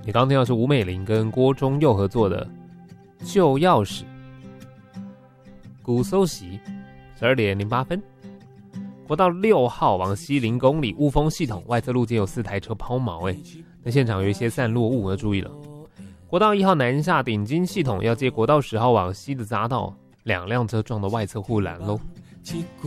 你刚刚听到是吴美玲跟郭忠佑合作的《旧钥匙》。古搜席12点08分，国道6号往西0公里，雾峰系统外侧路肩有4台车抛锚，那现场有一些散落物，要注意了。国道1号南下顶金系统要接国道10号往西的匝道，2辆车撞到外侧护栏咯。